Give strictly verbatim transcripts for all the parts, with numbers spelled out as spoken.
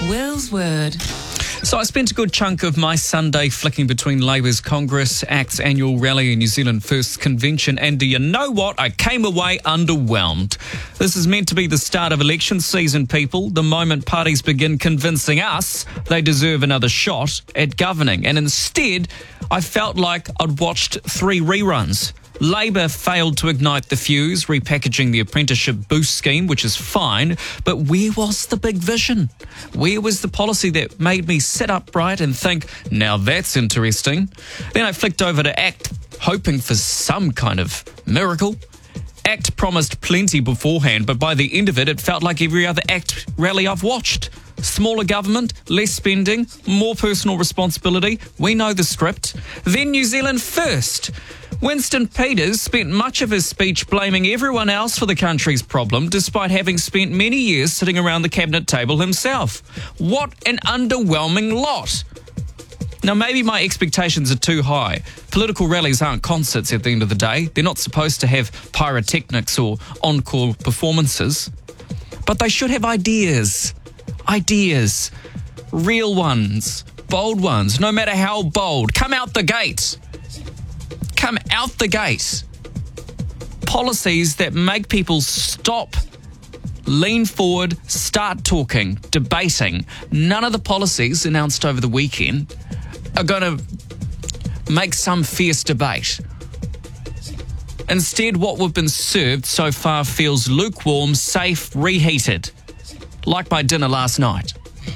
Will's Word. So I spent a good chunk of my Sunday flicking between Labour's Congress, ACT's annual rally and New Zealand First convention, and do you know what? I came away underwhelmed. This is meant to be the start of election season, people. The moment parties begin convincing us they deserve another shot at governing. And instead, I felt like I'd watched three reruns. Labour failed to ignite the fuse, repackaging the apprenticeship boost scheme, which is fine, but where was the big vision? Where was the policy that made me sit upright and think, now that's interesting? Then I flicked over to ACT, hoping for some kind of miracle. ACT promised plenty beforehand, but by the end of it, it felt like every other ACT rally I've watched. Smaller government, less spending, more personal responsibility. We know the script. Then New Zealand First. Winston Peters spent much of his speech blaming everyone else for the country's problem, despite having spent many years sitting around the cabinet table himself. What an underwhelming lot. Now, maybe my expectations are too high. Political rallies aren't concerts at the end of the day. They're not supposed to have pyrotechnics or encore performances. But they should have ideas. Ideas. Real ones. Bold ones. No matter how bold. Come out the gate. Come out the gate. Policies that make people stop, lean forward, start talking, debating. None of the policies announced over the weekend are going to make some fierce debate. Instead, what we've been served so far feels lukewarm, safe, reheated. Like my dinner last night.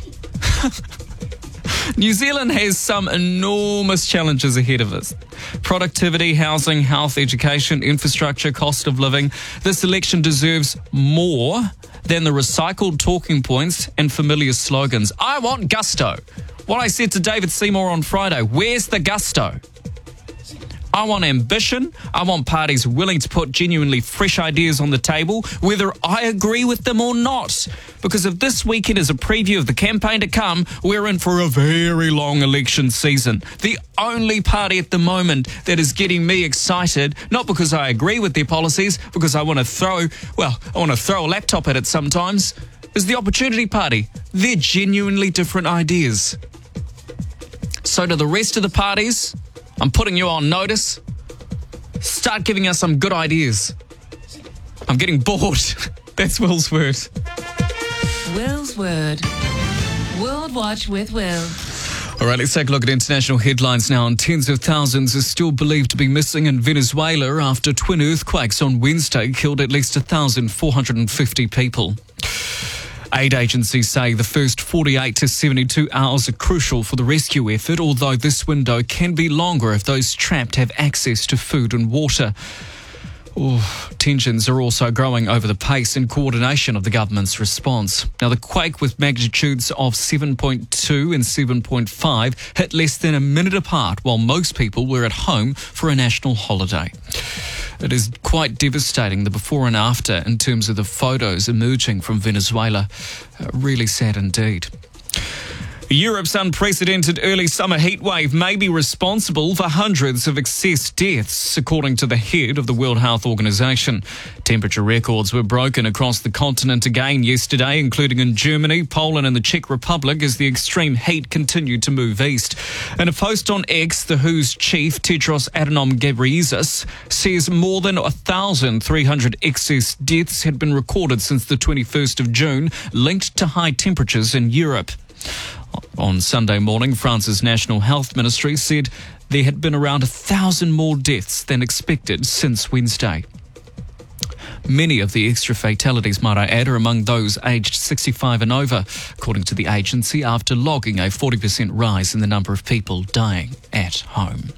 New Zealand has some enormous challenges ahead of us. Productivity, housing, health, education, infrastructure, cost of living. This election deserves more than the recycled talking points and familiar slogans. I want gusto. What I said to David Seymour on Friday, where's the gusto? I want ambition. I want parties willing to put genuinely fresh ideas on the table, whether I agree with them or not. Because if this weekend is a preview of the campaign to come, we're in for a very long election season. The only party at the moment that is getting me excited, not because I agree with their policies, because I want to throw, well, I want to throw a laptop at it sometimes, is the Opportunity Party. They're genuinely different ideas. So to the rest of the parties, I'm putting you on notice. Start giving us some good ideas. I'm getting bored. That's Will's Word. Will's Word. World Watch with Will. All right, let's take a look at international headlines now. And tens of thousands are still believed to be missing in Venezuela after twin earthquakes on Wednesday killed at least one thousand four hundred fifty people. Aid agencies say the first forty-eight to seventy-two hours are crucial for the rescue effort, although this window can be longer if those trapped have access to food and water. Oh, tensions are also growing over the pace and coordination of the government's response. Now, the quake with magnitudes of seven point two and seven point five hit less than a minute apart while most people were at home for a national holiday. It is quite devastating, the before and after, in terms of the photos emerging from Venezuela. Uh, really sad indeed. Europe's unprecedented early summer heatwave may be responsible for hundreds of excess deaths, according to the head of the World Health Organization. Temperature records were broken across the continent again yesterday, including in Germany, Poland and the Czech Republic, as the extreme heat continued to move east. In a post on X, the W H O's chief, Tedros Adhanom Ghebreyesus, says more than one thousand three hundred excess deaths had been recorded since the twenty-first of June, linked to high temperatures in Europe. On Sunday morning, France's National Health Ministry said there had been around a thousand more deaths than expected since Wednesday. Many of the extra fatalities, might I add, are among those aged sixty-five and over, according to the agency, after logging a forty percent rise in the number of people dying at home.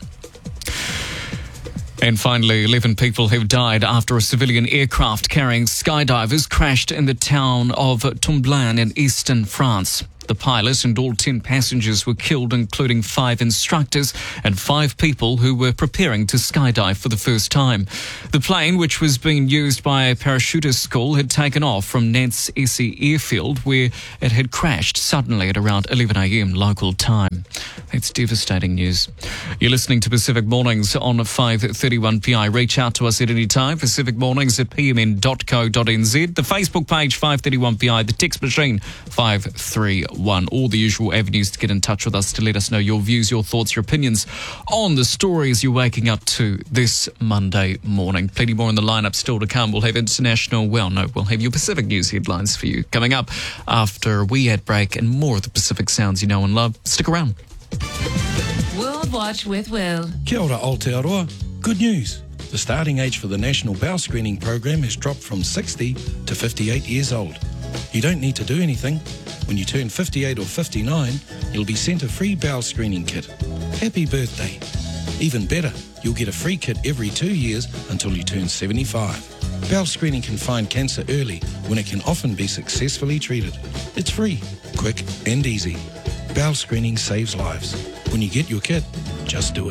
And finally, eleven people have died after a civilian aircraft carrying skydivers crashed in the town of Tomblain in eastern France. The pilot and all ten passengers were killed, including five instructors and five people who were preparing to skydive for the first time. The plane, which was being used by a parachutist school, had taken off from Nantes-Essy airfield, where it had crashed suddenly at around eleven a.m. local time. It's devastating news. You're listening to Pacific Mornings on five thirty-one P I. Reach out to us at any time. Pacific Mornings at p m n dot co dot n z. The Facebook page, five thirty-one P I. The text machine, five three one. All the usual avenues to get in touch with us to let us know your views, your thoughts, your opinions on the stories you're waking up to this Monday morning. Plenty more in the lineup still to come. We'll have international, well, no, we'll have your Pacific news headlines for you coming up after a wee ad break and more of the Pacific sounds you know and love. Stick around. World Watch with Will. Kia ora Aotearoa. Good news. The starting age for the National Bowel Screening Program has dropped from sixty to fifty-eight years old. You don't need to do anything. When you turn fifty-eight or fifty-nine, you'll be sent a free bowel screening kit. Happy birthday. Even better, you'll get a free kit every two years until you turn seventy-five. Bowel screening can find cancer early when it can often be successfully treated. It's free, quick and easy. Bowel screening saves lives. When you get your kit, just do it.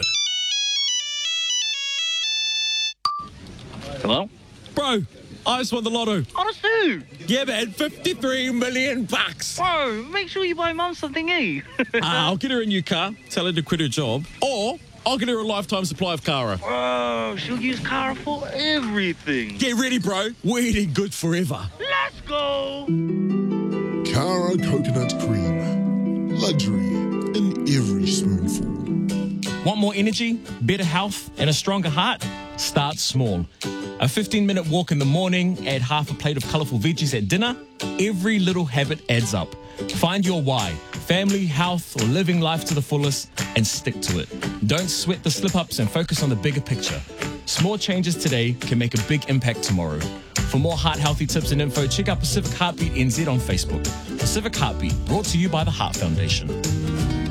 Hello? Bro, I just won the lotto. Honest who? Yeah, man, fifty-three million bucks. Bro, make sure you buy Mum something new. uh, I'll get her a new car, tell her to quit her job, or I'll get her a lifetime supply of Cara. Bro, she'll use Cara for everything. Get ready, bro. We're eating good forever. Let's go. Cara coconut cream. Luxury in every spoonful. Want more energy, better health, and a stronger heart? Start small. A fifteen-minute walk in the morning, add half a plate of colourful veggies at dinner. Every little habit adds up. Find your why, family, health, or living life to the fullest, and stick to it. Don't sweat the slip-ups and focus on the bigger picture. Small changes today can make a big impact tomorrow. For more heart-healthy tips and info, check out Pacific Heartbeat N Z on Facebook. Pacific Heartbeat, brought to you by the Heart Foundation.